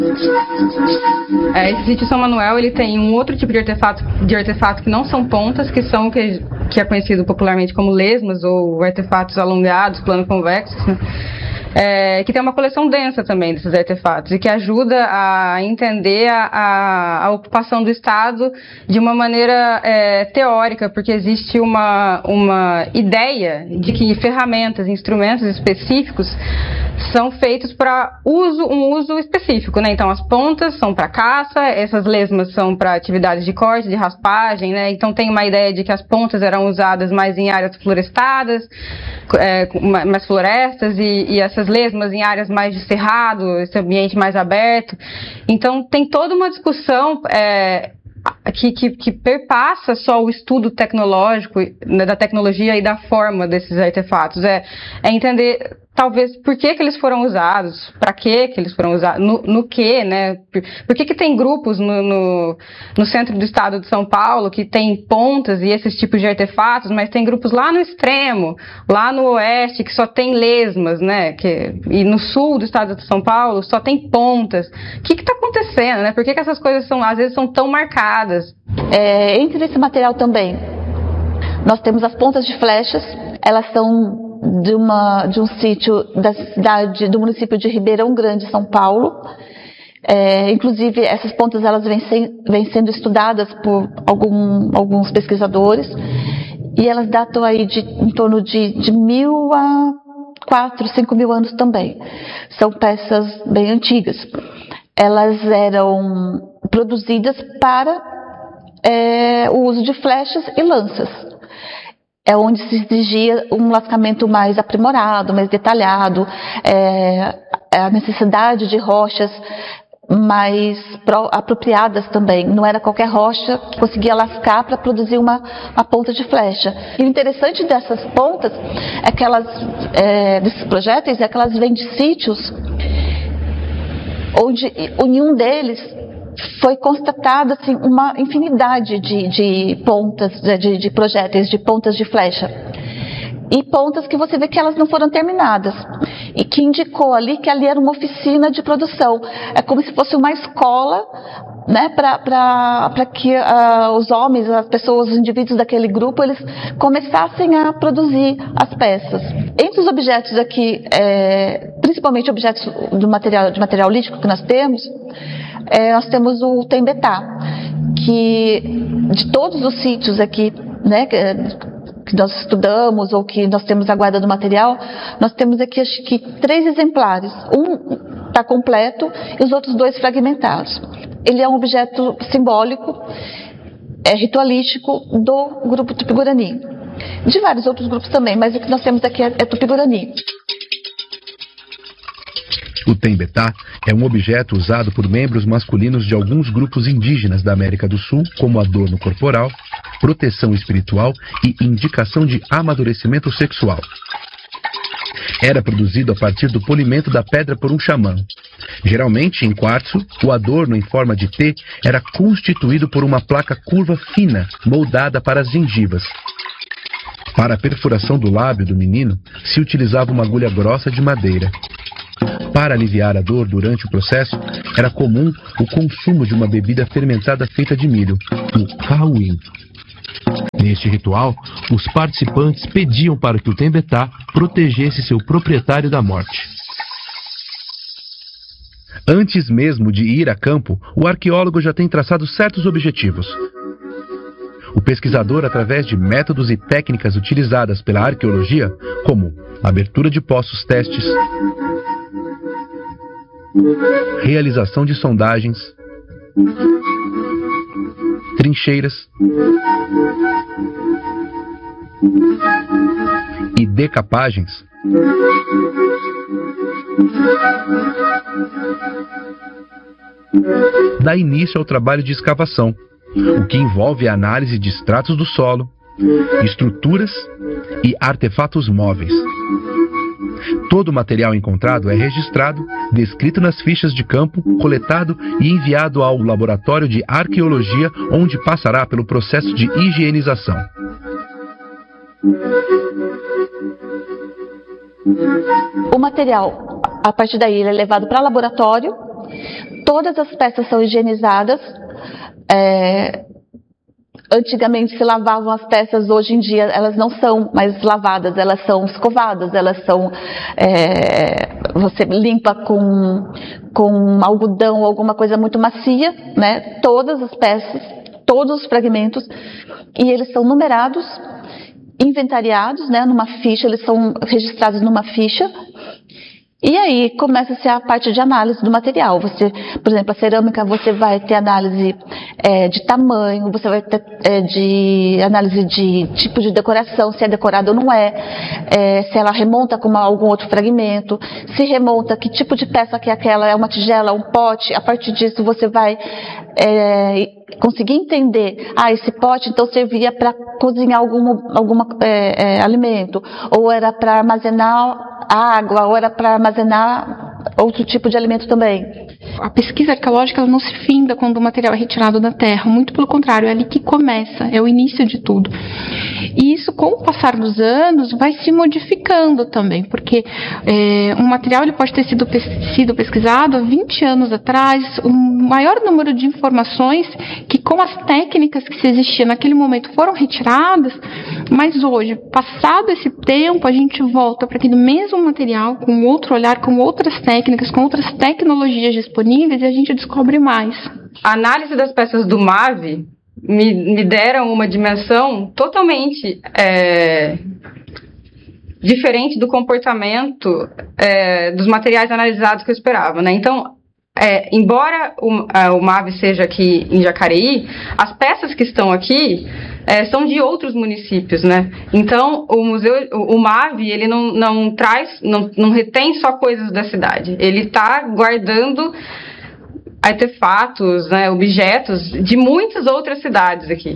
Esse sítio São Manuel, ele tem um outro tipo de artefato que não são pontas, que é conhecido popularmente como lesmas ou artefatos alongados, plano convexos, né? Que tem uma coleção densa também desses artefatos e que ajuda a entender a ocupação do Estado de uma maneira teórica, porque existe uma ideia de que ferramentas, instrumentos específicos são feitos para um uso específico, né? Então as pontas são para caça, essas lesmas são para atividades de corte, de raspagem, né? Então tem uma ideia de que as pontas eram usadas mais em áreas florestadas, mais florestas, e essas lesmas em áreas mais de cerrado, esse ambiente mais aberto. Então tem toda uma discussão que perpassa só o estudo tecnológico, né, da tecnologia e da forma desses artefatos. É entender, talvez, por que eles foram usados, para que eles foram usados, no que, né? Por que tem grupos no centro do estado de São Paulo que tem pontas e esses tipos de artefatos, mas tem grupos lá no extremo, lá no oeste, que só tem lesmas, né? E no sul do estado de São Paulo só tem pontas. O que está acontecendo, né? Por que essas coisas às vezes são tão marcadas? Entre esse material também, nós temos as pontas de flechas. Elas são de um sítio do município de Ribeirão Grande, São Paulo. Inclusive, essas pontas elas vêm sendo estudadas por alguns pesquisadores, e elas datam aí em torno de 1.000 a 4.000, 5.000 anos também. São peças bem antigas. Elas eram produzidas para o uso de flechas e lanças. É onde se exigia um lascamento mais aprimorado, mais detalhado, a necessidade de rochas mais apropriadas também. Não era qualquer rocha que conseguia lascar para produzir uma ponta de flecha. E o interessante dessas pontas é que desses projéteis, é que elas vêm de sítios onde em um deles foi constatada assim, uma infinidade de pontas, de projéteis, de pontas de flecha. E pontas que você vê que elas não foram terminadas. E que indicou ali que ali era uma oficina de produção. É como se fosse uma escola, né, para que os homens, as pessoas, os indivíduos daquele grupo, eles começassem a produzir as peças. Entre os objetos aqui, principalmente objetos de material lítico que nós temos o tembetá, que de todos os sítios aqui, né, que nós estudamos ou que nós temos a guarda do material, nós temos aqui acho que 3 exemplares. Um está completo e os outros 2 fragmentados. Ele é um objeto simbólico, ritualístico do grupo Tupi-Guarani. De vários outros grupos também, mas o que nós temos aqui é Tupi-Guarani. O tembetá é um objeto usado por membros masculinos de alguns grupos indígenas da América do Sul como adorno corporal, proteção espiritual e indicação de amadurecimento sexual. Era produzido a partir do polimento da pedra por um xamã. Geralmente, em quartzo, o adorno em forma de T era constituído por uma placa curva fina, moldada para as gengivas. Para a perfuração do lábio do menino, se utilizava uma agulha grossa de madeira. Para aliviar a dor durante o processo, era comum o consumo de uma bebida fermentada feita de milho, o cauim. Neste ritual, os participantes pediam para que o tembetá protegesse seu proprietário da morte. Antes mesmo de ir a campo, o arqueólogo já tem traçado certos objetivos. O pesquisador, através de métodos e técnicas utilizadas pela arqueologia, como abertura de poços testes, realização de sondagens, trincheiras e decapagens, dá início ao trabalho de escavação, o que envolve a análise de estratos do solo, estruturas e artefatos móveis. Todo o material encontrado é registrado, descrito nas fichas de campo, coletado e enviado ao laboratório de arqueologia, onde passará pelo processo de higienização. O material, a partir daí, ele é levado para laboratório Todas as peças são higienizadas. Antigamente se lavavam as peças, hoje em dia elas não são mais lavadas, elas são escovadas, elas são, você limpa com algodão ou alguma coisa muito macia, né? Todas as peças, todos os fragmentos, e eles são numerados, inventariados, né? Numa ficha, eles são registrados numa ficha. E aí começa-se a parte de análise do material. Você, por exemplo, a cerâmica, você vai ter análise de tamanho, você vai ter de análise de tipo de decoração, se é decorada ou não se ela remonta com algum outro fragmento, se remonta, que tipo de peça que é aquela, é uma tigela, um pote. A partir disso você vai conseguir entender, esse pote então servia para cozinhar algum alimento, ou era para armazenar água, ou era para armazenar outro tipo de alimento também. A pesquisa arqueológica ela não se finda quando o material é retirado da terra, muito pelo contrário, é ali que começa, é o início de tudo. E isso, com o passar dos anos, vai se modificando também, porque um material ele pode ter sido pesquisado há 20 anos atrás, o maior número de informações que com as técnicas que se existiam naquele momento foram retiradas, mas hoje, passado esse tempo, a gente volta para aquele mesmo material, com outro olhar, com outras técnicas, com outras tecnologias disponíveis, e a gente descobre mais. A análise das peças do MAVE me deram uma dimensão totalmente diferente do comportamento dos materiais analisados que eu esperava, né? Então, embora o MAVE seja aqui em Jacareí, as peças que estão aqui são de outros municípios, né? Então, o MAVE, ele não retém só coisas da cidade. Ele está guardando artefatos, né, objetos de muitas outras cidades aqui.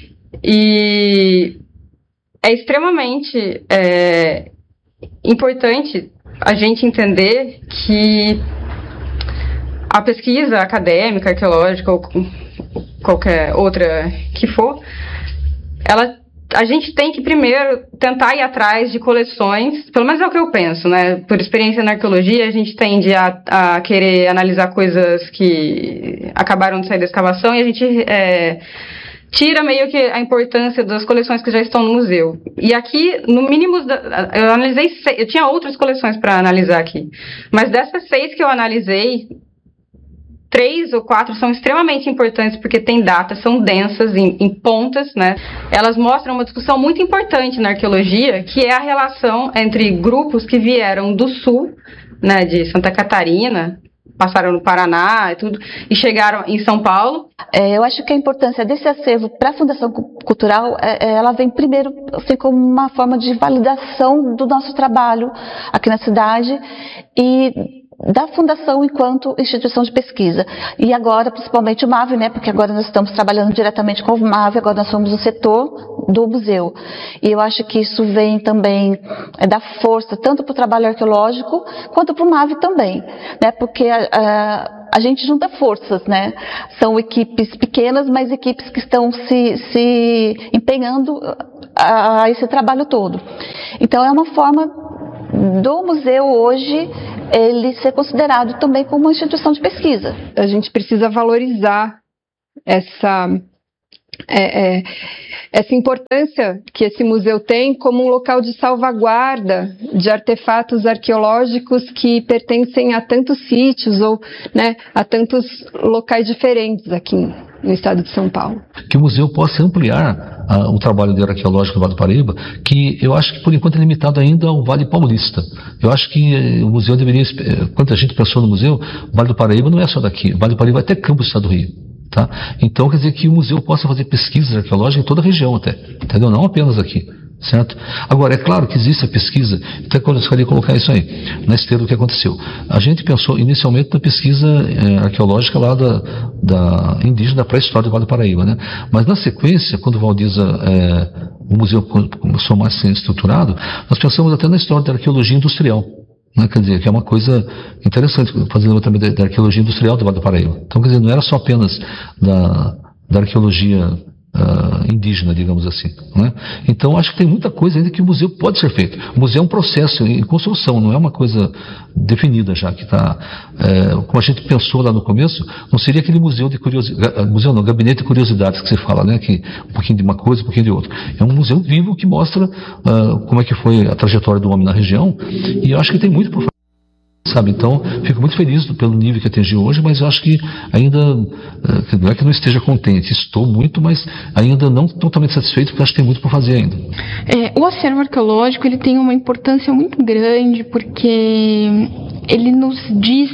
E é extremamente importante a gente entender que a pesquisa acadêmica, arqueológica ou qualquer outra que for, a gente tem que primeiro tentar ir atrás de coleções, pelo menos é o que eu penso, né? Por experiência na arqueologia, a gente tende a querer analisar coisas que acabaram de sair da escavação e a gente tira meio que a importância das coleções que já estão no museu. E aqui, no mínimo, eu analisei 6, eu tinha outras coleções para analisar aqui, mas dessas 6 que eu analisei, 3 ou 4 são extremamente importantes porque tem datas, são densas em pontas, né? Elas mostram uma discussão muito importante na arqueologia, que é a relação entre grupos que vieram do sul, né, de Santa Catarina, passaram no Paraná e tudo, e chegaram em São Paulo. Eu acho que a importância desse acervo para a Fundação Cultural, ela vem primeiro assim, como uma forma de validação do nosso trabalho aqui na cidade e da Fundação enquanto instituição de pesquisa. E agora, principalmente o MAVE, né, porque agora nós estamos trabalhando diretamente com o MAVE, agora nós somos o setor do museu. E eu acho que isso vem também dar força tanto para o trabalho arqueológico quanto para o MAVE também, né, porque a gente junta forças, né, são equipes pequenas, mas equipes que estão se empenhando a esse trabalho todo. Então é uma forma do museu hoje ele ser considerado também como uma instituição de pesquisa. A gente precisa valorizar essa importância que esse museu tem como um local de salvaguarda de artefatos arqueológicos que pertencem a tantos sítios ou, né, a tantos locais diferentes aqui no estado de São Paulo. Que o museu possa ampliar o trabalho de arqueológico do Vale do Paraíba, que eu acho que por enquanto é limitado ainda ao Vale Paulista. Eu acho que o museu deveria, quando a gente pensou no museu, o Vale do Paraíba não é só daqui, o Vale do Paraíba vai ter campo do estado do Rio. Tá? Então quer dizer que o museu possa fazer pesquisas arqueológicas em toda a região até, entendeu? Não apenas aqui. Certo? Agora, é claro que existe a pesquisa, até quando eu gostaria de colocar isso aí, na esteira do que aconteceu. A gente pensou inicialmente na pesquisa arqueológica lá da indígena da pré-história do Vale do Paraíba, né? Mas na sequência, quando o Valdiza, o museu começou mais a ser estruturado, nós pensamos até na história da arqueologia industrial. Né? Quer dizer, que é uma coisa interessante, fazendo também da arqueologia industrial do Vale do Paraíba. Então, quer dizer, não era só apenas da arqueologia indígena, digamos assim, né? Então acho que tem muita coisa ainda que o museu pode ser feito. O museu é um processo em construção, não é uma coisa definida já, que está, como a gente pensou lá no começo, não seria aquele museu de curiosidades, museu não, gabinete de curiosidades que se fala, né? Que um pouquinho de uma coisa, um pouquinho de outra. É um museu vivo que mostra como é que foi a trajetória do homem na região, e eu acho que tem muito por fazer. Sabe? Então, fico muito feliz pelo nível que atingiu hoje, mas eu acho que ainda, não é que não esteja contente, estou muito, mas ainda não totalmente satisfeito, porque acho que tem muito por fazer ainda. O acervo arqueológico, ele tem uma importância muito grande, porque ele nos diz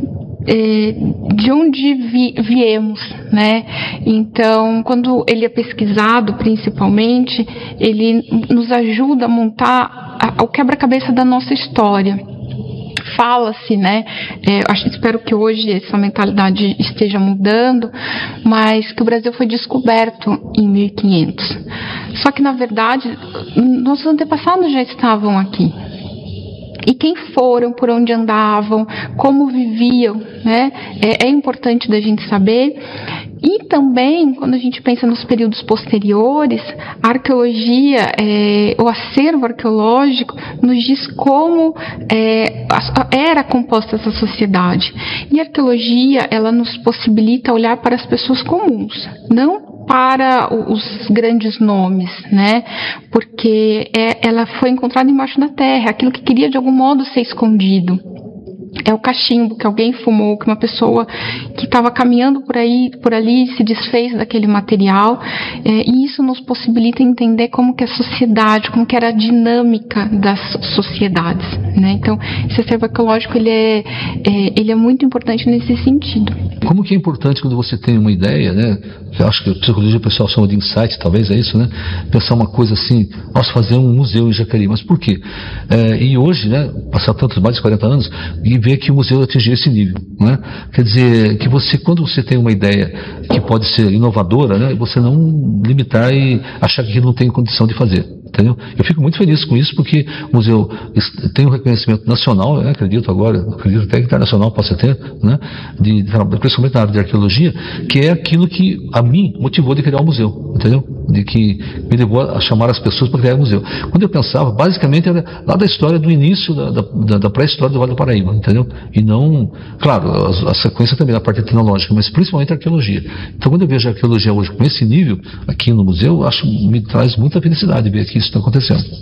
de onde viemos, né? Então, quando ele é pesquisado, principalmente, ele nos ajuda a montar o quebra-cabeça da nossa história. Fala-se, né? Espero que hoje essa mentalidade esteja mudando, mas que o Brasil foi descoberto em 1500. Só que, na verdade, nossos antepassados já estavam aqui. E quem foram, por onde andavam, como viviam, né? É importante da gente saber. E também, quando a gente pensa nos períodos posteriores, a arqueologia, o acervo arqueológico, nos diz como era composta essa sociedade. E a arqueologia, ela nos possibilita olhar para as pessoas comuns, não para os grandes nomes, né? Porque ela foi encontrada embaixo da terra, aquilo que queria de algum modo ser escondido. É o cachimbo que alguém fumou, que uma pessoa que estava caminhando por ali se desfez daquele material, e isso nos possibilita entender como que a sociedade, como que era a dinâmica das sociedades, né? Então, esse acervo arqueológico, ele é muito importante nesse sentido. Como que é importante quando você tem uma ideia, né? Eu acho que a psicologia o pessoal chama de insight, talvez é isso, né? Pensar uma coisa assim, posso fazer um museu em Jacareí, mas por quê? E hoje, né, passar mais de 40 anos, e ver que o museu atingiu esse nível, né? Quer dizer, que quando você tem uma ideia que pode ser inovadora, né, você não limitar e achar que não tem condição de fazer. Entendeu? Eu fico muito feliz com isso, porque o museu tem um reconhecimento nacional, acredito até que internacional possa ter, né, principalmente na área de arqueologia, que é aquilo que a mim motivou de criar o museu, entendeu? De que me levou a chamar as pessoas para criar o museu. Quando eu pensava, basicamente era lá da história do início da pré-história do Vale do Paraíba, entendeu? E não, claro, a sequência também da parte tecnológica, mas principalmente a arqueologia. Então, quando eu vejo a arqueologia hoje com esse nível aqui no museu, me traz muita felicidade ver que isso está acontecendo.